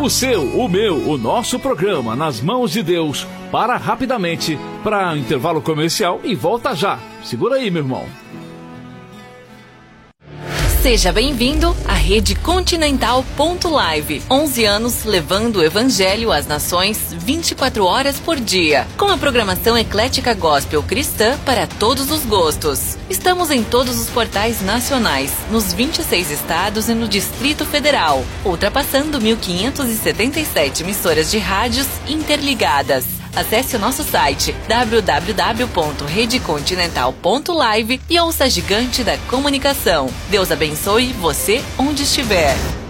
O seu, o meu, o nosso programa nas mãos de Deus para rapidamente para intervalo comercial e volta já. Segura aí, meu irmão. Seja bem-vindo à Rede Continental Live. 11 anos levando o Evangelho às nações 24 horas por dia. Com a programação eclética gospel cristã para todos os gostos. Estamos em todos os portais nacionais, nos 26 estados e no Distrito Federal, ultrapassando 1.577 emissoras de rádios interligadas. Acesse o nosso site www.redecontinental.live e ouça a gigante da comunicação. Deus abençoe você onde estiver.